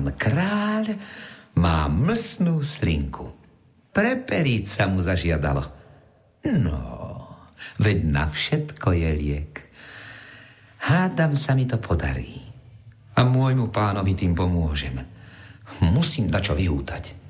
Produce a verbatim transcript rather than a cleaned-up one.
pán kráľ má mlsnú slinku. Prepeliť sa mu zažiadalo. No, veď na všetko je liek. Hádam sa mi to podarí. A môjmu pánovi tým pomôžem. Musím dačo vyhútať.